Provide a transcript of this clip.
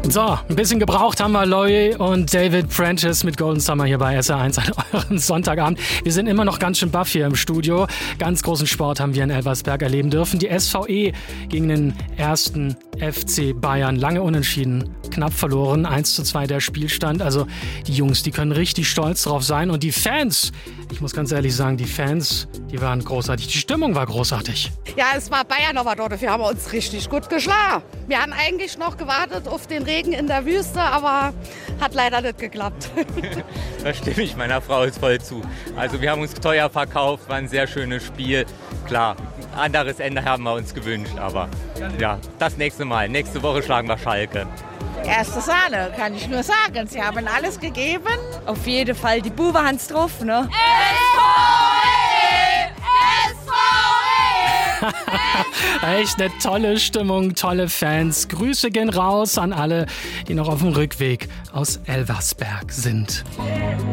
So, ein bisschen gebraucht haben wir Loy und David Prentice mit Golden Summer hier bei SR1 an eurem Sonntagabend. Wir sind immer noch ganz schön baff hier im Studio. Ganz großen Sport haben wir in Elversberg erleben dürfen. Die SVE gegen den ersten FC Bayern. Lange unentschieden, knapp verloren. 1:2 der Spielstand. Also die Jungs, die können richtig stolz drauf sein. Und die Fans, ich muss ganz ehrlich sagen, die Fans, die waren großartig. Die Stimmung war großartig. Ja, es war Bayern aber dort. Dafür haben wir uns richtig gut geschlagen. Wir haben eigentlich noch gewartet auf den Regen in der Wüste, aber hat leider nicht geklappt. Da stimme ich meiner Frau jetzt voll zu. Also wir haben uns teuer verkauft, war ein sehr schönes Spiel. Klar, anderes Ende haben wir uns gewünscht, aber ja, das nächste Mal. Nächste Woche schlagen wir Schalke. Erste Sahne, kann ich nur sagen. Sie haben alles gegeben. Auf jeden Fall die Bube Hans drauf, ne? Echt eine tolle Stimmung, tolle Fans. Grüße gehen raus an alle, die noch auf dem Rückweg aus Elversberg sind.